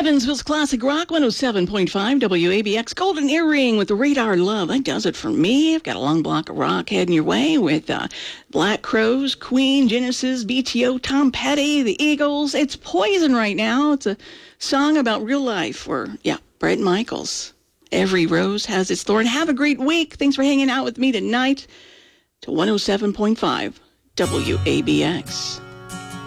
Evansville's Classic Rock 107.5 WABX Golden Earring with the Radar Love. That does it for me. I've got a long block of rock heading your way with Black Crowes, Queen, Genesis, BTO, Tom Petty, the Eagles. It's Poison right now. It's a song about real life, or, Bret Michaels. Every rose has its thorn. Have a great week. Thanks for hanging out with me tonight to 107.5 WABX.